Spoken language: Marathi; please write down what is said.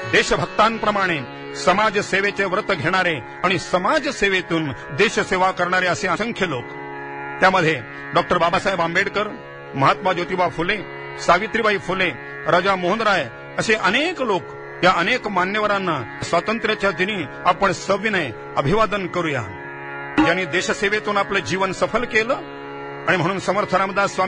देशभक्तांप्रमाणे समाजसेवेचे व्रत घेणारे आणि समाजसेवेतून देशसेवा करणारे असे असंख्य लोक, त्यामध्ये डॉक्टर बाबासाहेब आंबेडकर, महात्मा ज्योतिबा फुले, सावित्रीबाई फुले, राजा मोहन राय असे अनेक लोक, या अनेक मान्यवरांना स्वातंत्र्याच्या दिनी आपण सविनय अभिवादन करूया, ज्यांनी देशसेवेतून आपलं जीवन सफल केलं. आणि म्हणून समर्थ रामदास स्वामी